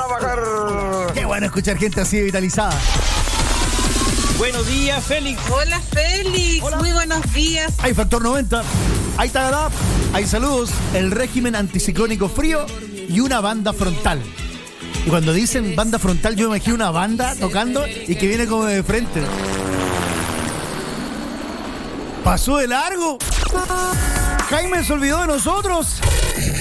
trabajar. Qué bueno escuchar gente así vitalizada. Buenos días, Félix. Hola, Félix. Hola. Muy buenos días. Hay factor 90, hay Tagadá, hay saludos, el régimen anticiclónico frío y una banda frontal. Y cuando dicen banda frontal, yo me imagino una banda tocando y que viene como de frente. Pasó de largo. Jaime se olvidó de nosotros.